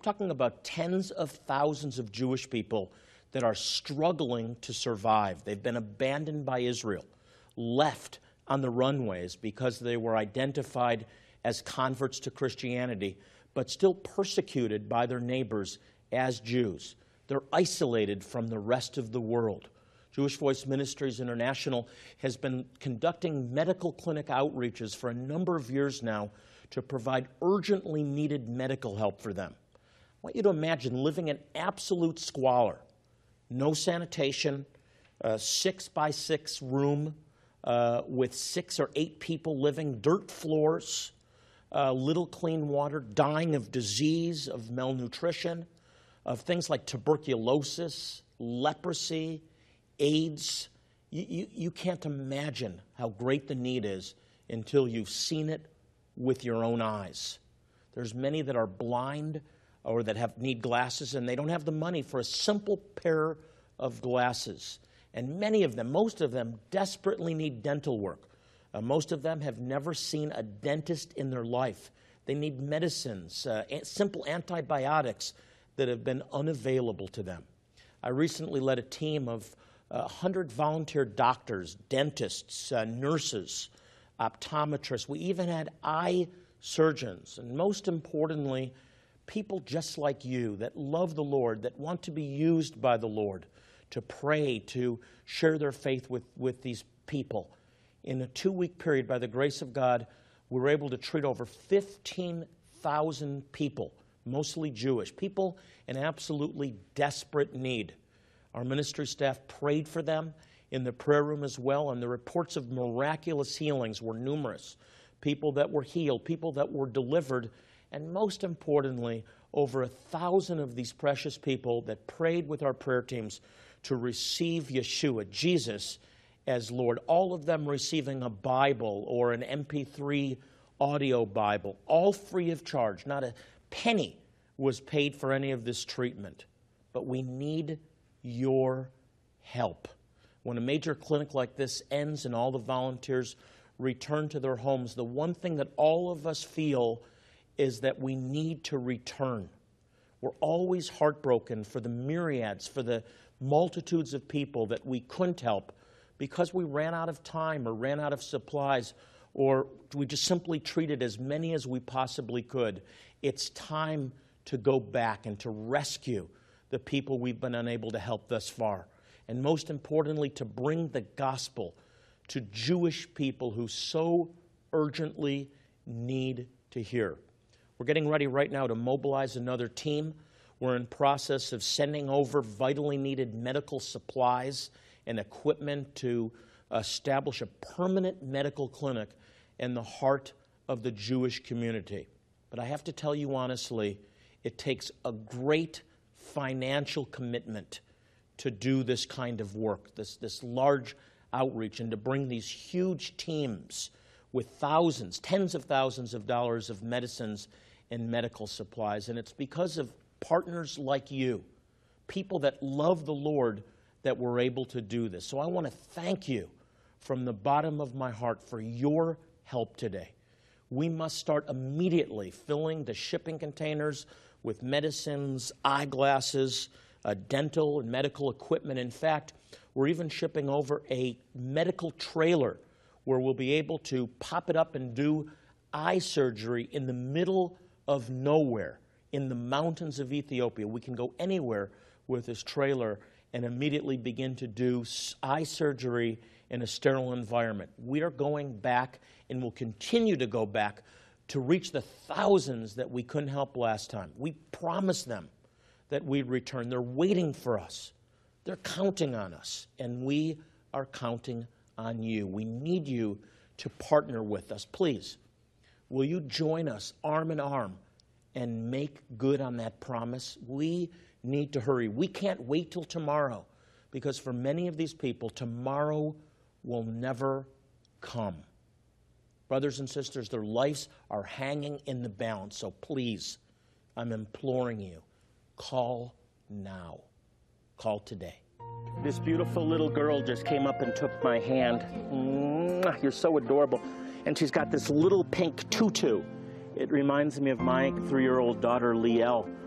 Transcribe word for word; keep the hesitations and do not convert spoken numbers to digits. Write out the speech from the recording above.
talking about tens of thousands of Jewish people that are struggling to survive. They've been abandoned by Israel, left on the runways because they were identified as converts to Christianity, but still persecuted by their neighbors as Jews. They're isolated from the rest of the world. Jewish Voice Ministries International has been conducting medical clinic outreaches for a number of years now to provide urgently needed medical help for them. I want you to imagine living in absolute squalor. No sanitation, a six by six room uh, with six or eight people living, dirt floors, uh, little clean water, dying of disease, of malnutrition, of things like tuberculosis, leprosy, AIDS. You, you, you can't imagine how great the need is until you've seen it with your own eyes. There's many that are blind or that have need glasses, and they don't have the money for a simple pair of glasses. And many of them, most of them, desperately need dental work. Uh, most of them have never seen a dentist in their life. They need medicines, uh, simple antibiotics that have been unavailable to them. I recently led a team of uh, one hundred volunteer doctors, dentists, uh, nurses, optometrists. We even had eye surgeons, and most importantly, people just like you that love the Lord, that want to be used by the Lord to pray, to share their faith with, with these people. In a two-week period, by the grace of God, we were able to treat over fifteen thousand people, mostly Jewish, people in absolutely desperate need. Our ministry staff prayed for them in the prayer room as well, and the reports of miraculous healings were numerous. People that were healed, people that were delivered, and most importantly, over a thousand of these precious people that prayed with our prayer teams to receive Yeshua, Jesus, as Lord. All of them receiving a Bible or an M P three audio Bible, all free of charge. Not a penny was paid for any of this treatment. But we need your help. When a major clinic like this ends and all the volunteers return to their homes, the one thing that all of us feel is that we need to return. We're always heartbroken for the myriads, for the multitudes of people that we couldn't help because we ran out of time or ran out of supplies, or we just simply treated as many as we possibly could. It's time to go back and to rescue the people we've been unable to help thus far. And most importantly, to bring the gospel to Jewish people who so urgently need to hear. We're getting ready right now to mobilize another team. We're in process of sending over vitally needed medical supplies and equipment to establish a permanent medical clinic in the heart of the Jewish community. But I have to tell you honestly, it takes a great financial commitment to do this kind of work, this, this large outreach, and to bring these huge teams with thousands, tens of thousands of dollars of medicines and medical supplies. And it's because of partners like you, people that love the Lord, that we're able to do this. So I want to thank you from the bottom of my heart for your help today. We must start immediately filling the shipping containers with medicines, eyeglasses, uh, dental and medical equipment. In fact, we're even shipping over a medical trailer where we'll be able to pop it up and do eye surgery in the middle of nowhere, in the mountains of Ethiopia. We can go anywhere with this trailer and immediately begin to do eye surgery in a sterile environment. We are going back and will continue to go back to reach the thousands that we couldn't help last time. We promised them that we'd return. They're waiting for us. They're counting on us, and we are counting on you. We need you to partner with us. Please, will you join us arm in arm and make good on that promise? We need to hurry. We can't wait till tomorrow, because for many of these people, tomorrow will never come. Brothers and sisters, their lives are hanging in the balance. So please, I'm imploring you, call now. Call today. This beautiful little girl just came up and took my hand. Mwah, you're so adorable. And she's got this little pink tutu. It reminds me of my three-year-old daughter, Liel.